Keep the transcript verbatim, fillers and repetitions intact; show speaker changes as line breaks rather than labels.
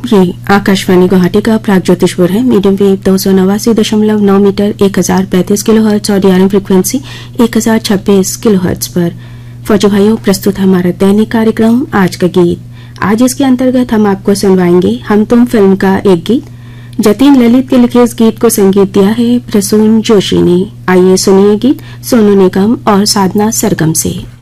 ये आकाशवाणी गुवाहाटी का प्रागज्योतिषपुर है। मीडियम वेव दो सौ नवासी दशमलव नौ मीटर एक हजार पैंतीस किलो हर्ट्ज और डीआरएम फ्रिक्वेंसी एक हजार छब्बीस किलो हर्ट्ज पर। फौजी भाइयों, प्रस्तुत हमारा दैनिक कार्यक्रम आज का गीत। आज इसके अंतर्गत हम आपको सुनवाएंगे हम तुम फिल्म का एक गीत। जतिन ललित के लिखे इस गीत को संगीत दिया है प्रसून जोशी ने। आइए सुनिए गीत सोनू निगम और साधना सरगम से।